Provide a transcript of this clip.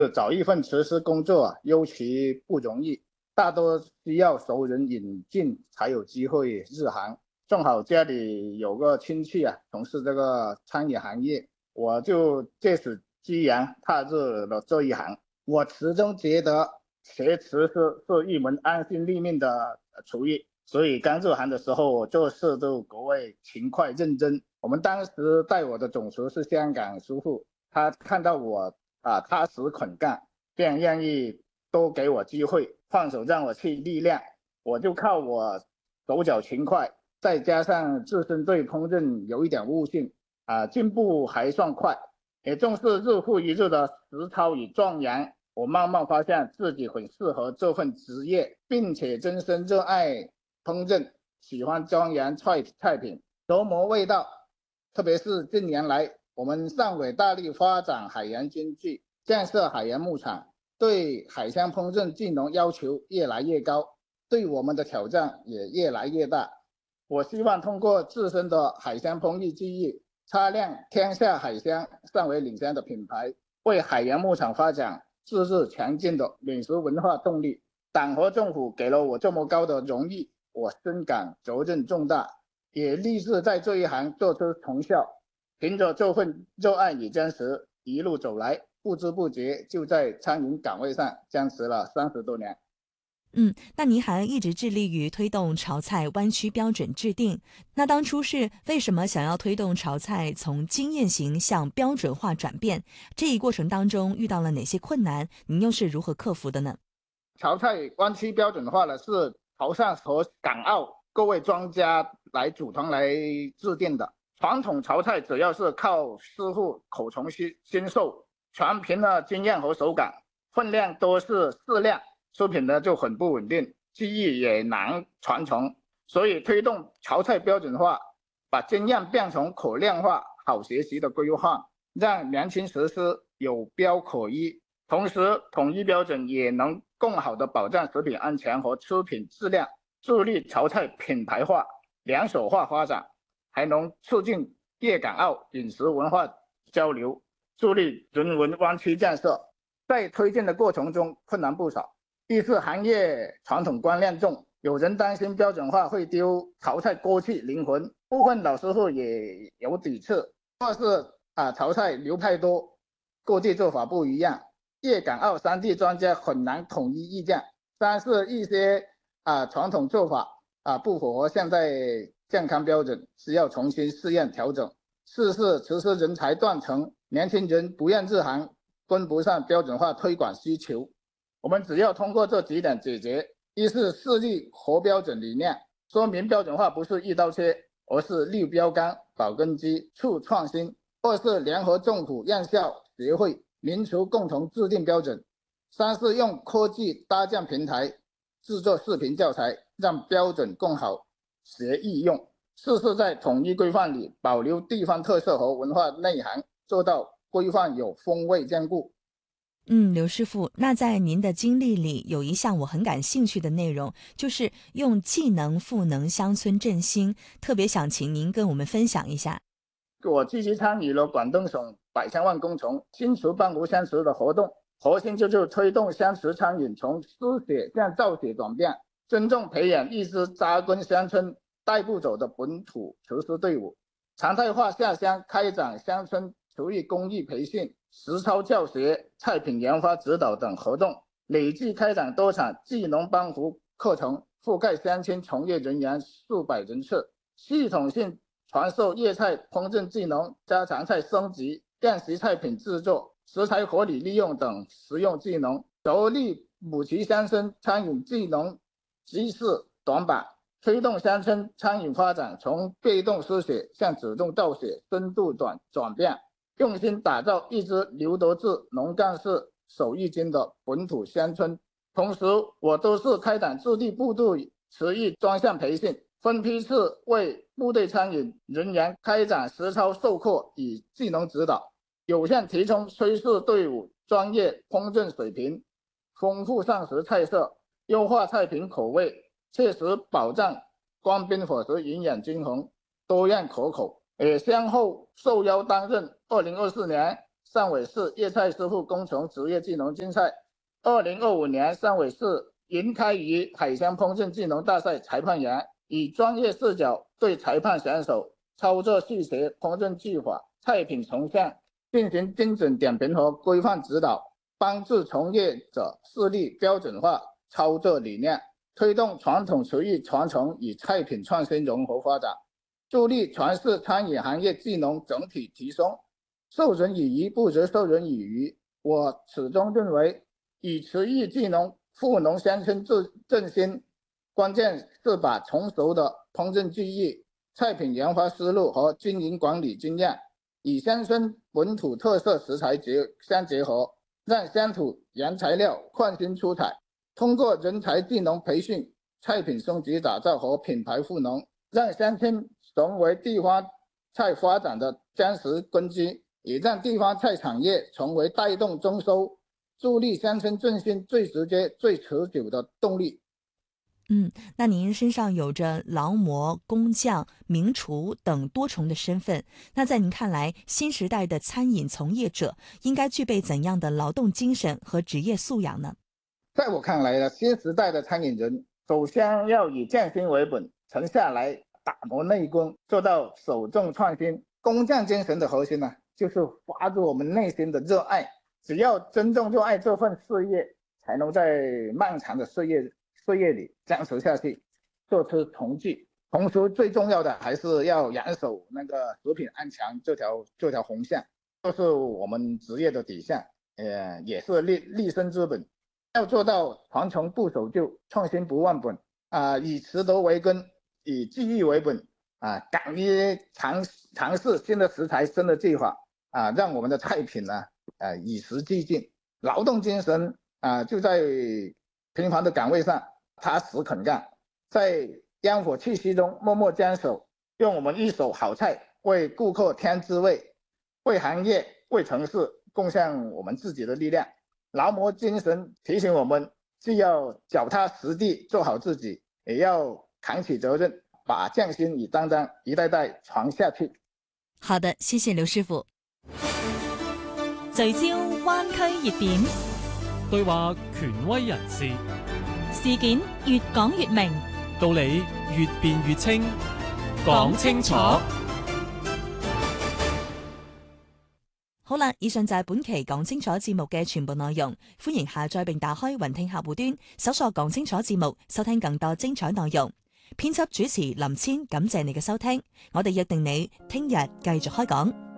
找一份厨师工作啊，尤其不容易，大多需要熟人引进才有机会入行。正好家里有个亲戚啊，从事这个餐饮行业，我就借此机缘踏入了这一行。我始终觉得学厨师是一门安身立命的厨艺，所以刚入行的时候，我做事都格外勤快认真。我们当时带我的总厨是香港师傅，他看到我踏实肯干，便愿意多给我机会，放手让我去历练。我就靠我手脚勤快，再加上自身对烹饪有一点悟性进步还算快。也正是日复一日的实操与钻研，我慢慢发现自己很适合这份职业，并且真心热爱烹饪，喜欢钻研菜品，琢磨味道。特别是近年来，我们上委大力发展海洋经济，建设海洋牧场，对海鲜烹饪技能要求越来越高，对我们的挑战也越来越大。我希望通过自身的海鲜烹饪技艺，擦亮天下海鲜上为领先的品牌，为海洋牧场发展自日强劲的美食文化动力。党和政府给了我这么高的荣誉，我深感责任重大，也立志在这一行做出成效。凭着这份热爱与坚持，一路走来，不知不觉就在餐饮岗位上坚持了30多年。 那您还一直致力于推动潮菜湾区标准制定。那当初是为什么想要推动潮菜从经验型向标准化转变？这一过程当中遇到了哪些困难？您又是如何克服的呢？ 潮菜湾区标准化呢，是潮汕和港澳各位专家来组团来制定的。传统潮菜主要是靠师傅口传心授，全凭了经验和手感，分量都是适量，出品呢就很不稳定，技艺也难传承。所以推动潮菜标准化，把经验变成可量化、好学习的规划，让年轻厨师有标可依。同时，统一标准也能更好地保障食品安全和出品质量，助力潮菜品牌化、连锁化发展，还能促进粤港澳饮食文化交流，助力人文湾区建设。在推进的过程中，困难不少。一是行业传统观念重，有人担心标准化会丢潮菜锅气灵魂，部分老师傅也有抵触。二是潮菜流派多，各地做法不一样，粤港澳三地专家很难统一意见。三是一些传统做法不符合现代健康标准，需要重新试验调整。四是厨师人才断层，年轻人不愿入行，跟不上标准化推广需求。我们只要通过这几点解决：一是设立合标准理念，说明标准化不是一刀切，而是立标杆、保根基、促创新；二是联合政府、院校、协会、民厨共同制定标准；三是用科技搭建平台，制作视频教材，让标准更好学易用；四是在统一规范里保留地方特色和文化内涵，做到规范有风味兼顾。 刘师傅，那在您的经历里，有一项我很感兴趣的内容，就是用技能赋能乡村振兴，特别想请您跟我们分享一下。 我积极参与了广东省百千万工程新厨帮扶乡厨的活动，核心就是推动乡厨餐饮从输血向造血转变，真正培养一支扎根乡村、带不走的本土厨师队伍，常态化下乡开展乡村厨艺工艺培训、实操教学、菜品研发指导等活动，累计开展多场技能帮扶课程，覆盖乡村从业人员数百人次，系统性传授粤菜烹饪技能、家常菜升级、练习菜品制作、食材合理利用等实用技能，着力补齐乡村餐饮技能知识短板，推动乡村餐饮发展从被动输血向主动造血深度转变，用心打造一支刘德志农干事手艺精的本土乡村。同时，我都是开展驻地部队厨艺专项培训，分批次为部队餐饮人员开展实操授课与技能指导，有限提升炊事队伍专业烹饪水平，丰富膳食菜色，优化菜品口味，切实保障官兵伙食营养均衡、多样可口。也先后受邀担任2024年汕尾市粤菜师傅工程职业技能竞赛。2025年汕尾市银开鱼海鲜烹饪技能大赛裁判员以专业视角对裁判选手操作细节、烹饪技法、菜品呈现进行精准点评和规范指导，帮助从业者树立标准化操作理念，推动传统厨艺传承与菜品创新融合发展，助力全市餐饮行业技能整体提升。授人以鱼不如授人以渔，我始终认为以厨艺技能赋能乡村振兴，关键是把成熟的烹饪技艺、菜品研发思路和经营管理经验与乡村本土特色食材相结合，让乡土原材料创新出彩。通过人才技能培训、菜品升级打造和品牌赋能，让乡村成为地方菜发展的坚实根基，也让地方菜产业成为带动增收、助力乡村振兴最直接、最持久的动力。 那您身上有着劳模、工匠、名厨等多重的身份，那在您看来，新时代的餐饮从业者应该具备怎样的劳动精神和职业素养呢？ 在我看来呢，新时代的餐饮人首先要以匠心为本，沉下来打磨内功，做到首重创新。工匠精神的核心呢，就是发自我们内心的热爱。只要真正热爱这份事业，才能在漫长的事业里坚持下去，做出成绩。同时最重要的还是要严守那个食品安全这条红线，这是我们职业的底线，也是立身之本。要做到传承不守旧，创新不忘本，以食德为根，以技艺为本，敢于尝试新的食材、新的技法，让我们的菜品呢，与时俱进。劳动精神就在平凡的岗位上踏实肯干，在烟火气息中默默坚守，用我们一手好菜为顾客添滋味，为行业、为城市贡献我们自己的力量。劳模精神提醒我们，既要脚踏实地做好自己，也要扛起責任，把匠心與擔當一代代傳下去。 好的，謝謝劉師傅。聚焦灣區熱點， 對話權威人士， 事件越講越明， 道理越辯越清，講清楚。 好啦，以上就係本期講清楚節目嘅全部內容，歡迎下載並打開雲聽客戶端，搜索講清楚節目，收聽更多精彩內容。編輯主持林千，感謝你嘅收聽，我哋約定你聽日繼續開講。